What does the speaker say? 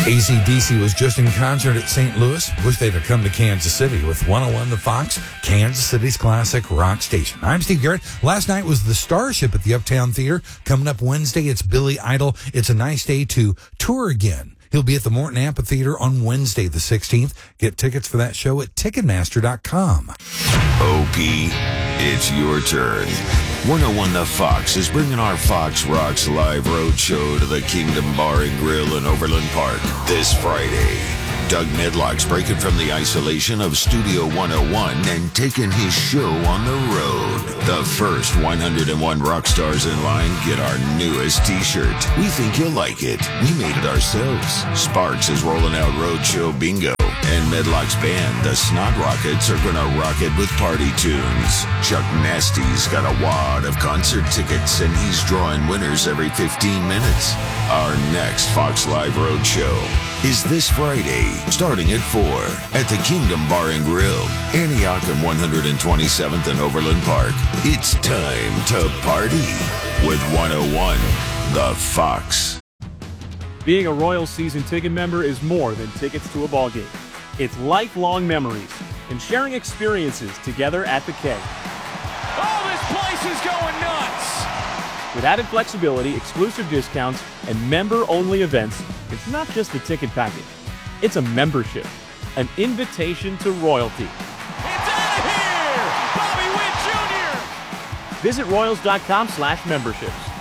AC/DC was just in concert at St. Louis. Wish they'd have come to Kansas City with 101 The Fox, Kansas City's classic rock station. I'm Steve Garrett. Last night was the Starship at the Uptown Theater. Coming up Wednesday, it's Billy Idol. It's a nice day to tour again. He'll be at the Morton Amphitheater on Wednesday, the 16th. Get tickets for that show at Ticketmaster.com. OP, it's your turn. 101 The Fox is bringing our Fox Rocks live road show to the Kingdom Bar and Grill in Overland Park this Friday. Doug Medlock's breaking from the isolation of Studio 101 and taking his show on the road. The first 101 rock stars in line get our newest t-shirt. We think you'll like it. We made it ourselves. Sparks is rolling out Roadshow Bingo. And Medlock's band, the Snot Rockets, are gonna rock it with party tunes. Chuck Nasty's got a wad of concert tickets, and he's drawing winners every 15 minutes. Our next Fox Live Road Show is this Friday, starting at 4, at the Kingdom Bar and Grill, Antioch and 127th and Overland Park. It's time to party with 101 The Fox. Being a Royals season ticket member is more than tickets to a ball game. It's lifelong memories and sharing experiences together at the K. Oh, this place is going nuts! With added flexibility, exclusive discounts, and member-only events, it's not just the ticket package. It's a membership, an invitation to royalty. It's out of here! Bobby Witt Jr.! Visit Royals.com/memberships.